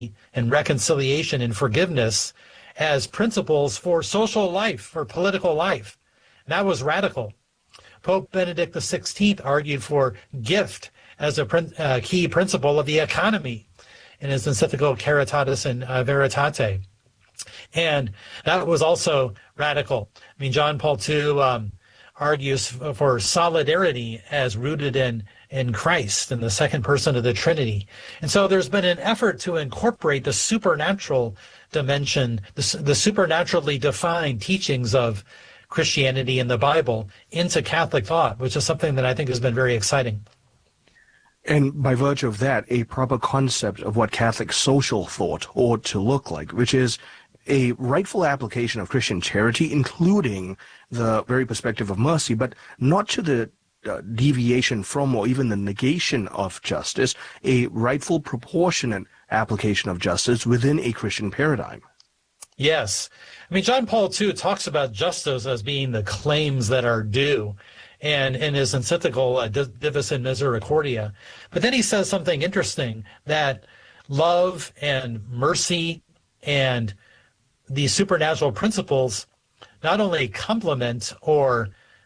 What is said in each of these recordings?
and reconciliation and forgiveness as principles for social life, for political life. And that was radical. Pope Benedict XVI argued for gift as a key principle of the economy in his encyclical Caritatis in Veritate. And that was also radical. I mean, John Paul II argues for solidarity as rooted in Christ, in the second person of the Trinity. And so there's been an effort to incorporate the supernatural dimension, the supernaturally defined teachings of Christianity and the Bible into Catholic thought, which is something that I think has been very exciting. And by virtue of that, a proper concept of what Catholic social thought ought to look like, which is a rightful application of Christian charity, including the very perspective of mercy, but not to the deviation from or even the negation of justice, a rightful proportionate application of justice within a Christian paradigm. Yes. I mean, John Paul II talks about justice as being the claims that are due, and in his encyclical Divus in Misericordia. But then he says something interesting, that love and mercy and these supernatural principles not only complement or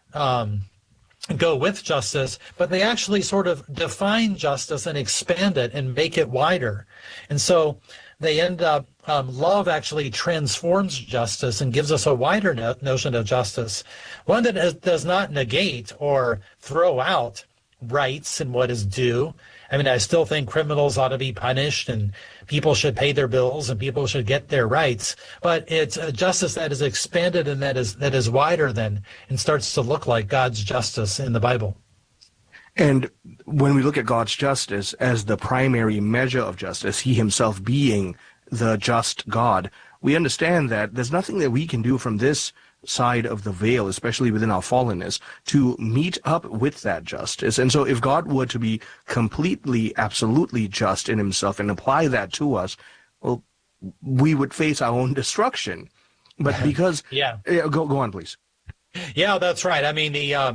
go with justice, but they actually sort of define justice and expand it and make it wider. And so they end up, love actually transforms justice and gives us a wider notion of justice, one that does not negate or throw out rights and what is due. I mean, I still think criminals ought to be punished and people should pay their bills and people should get their rights. But it's a justice that is expanded and that is wider than and starts to look like God's justice in the Bible. And when we look at God's justice as the primary measure of justice, he himself being the just God, we understand that there's nothing that we can do from this side of the veil, especially within our fallenness, to meet up with that justice. And so if God were to be completely, absolutely just in himself and apply that to us, well, we would face our own destruction. But because... Yeah. Go on, please. Yeah, that's right. I mean,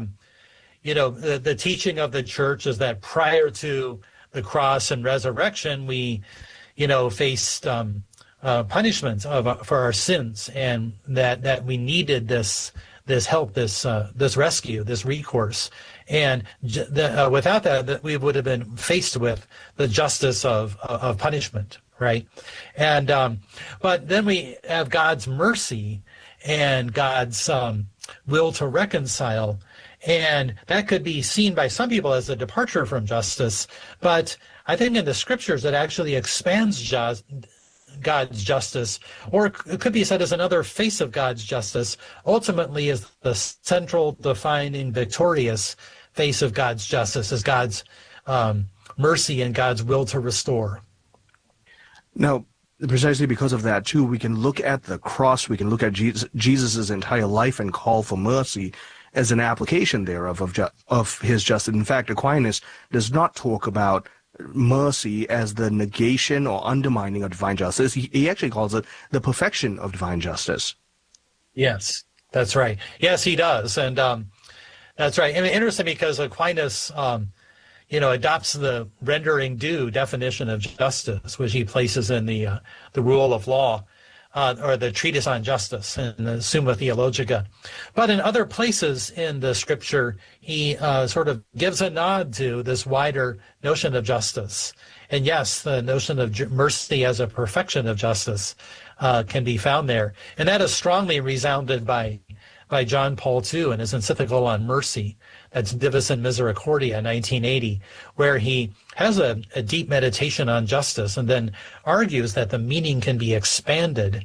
the teaching of the church is that prior to the cross and resurrection, we, faced punishment for our sins, and that we needed this help, this rescue, this recourse, and without that we would have been faced with the justice of punishment, right? And but then we have God's mercy and God's will to reconcile, and that could be seen by some people as a departure from justice, but I think in the scriptures it actually expands God's justice, or it could be said as another face of God's justice, ultimately is the central, defining, victorious face of God's justice, is God's mercy and God's will to restore. Now, precisely because of that, too, we can look at the cross, we can look at Jesus' entire life and call for mercy as an application thereof of his justice. In fact, Aquinas does not talk about mercy as the negation or undermining of divine justice. He actually calls it the perfection of divine justice. Yes, that's right. Yes, he does. And that's right. I mean, interesting because Aquinas, adopts the rendering due definition of justice, which he places in the Rule of Law, or the Treatise on Justice in the Summa Theologica. But in other places in the scripture, he sort of gives a nod to this wider notion of justice. And yes, the notion of mercy as a perfection of justice can be found there. And that is strongly resounded by John Paul II in his encyclical on mercy. That's Divus in Misericordia, 1980, where he has a deep meditation on justice and then argues that the meaning can be expanded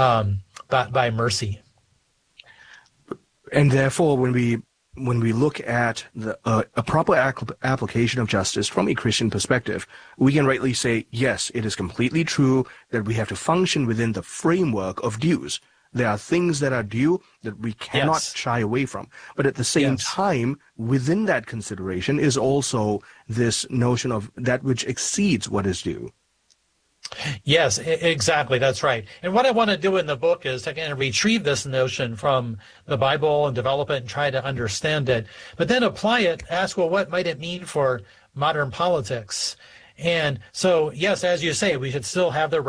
by mercy. And therefore, when we look at a proper application of justice from a Christian perspective, we can rightly say, yes, it is completely true that we have to function within the framework of dues. There are things that are due that we cannot shy away from. But at the same time, within that consideration is also this notion of that which exceeds what is due. Yes, exactly. That's right. And what I want to do in the book is to kind of retrieve this notion from the Bible and develop it and try to understand it, but then apply it, ask, well, what might it mean for modern politics? And so, yes, as you say, we should still have the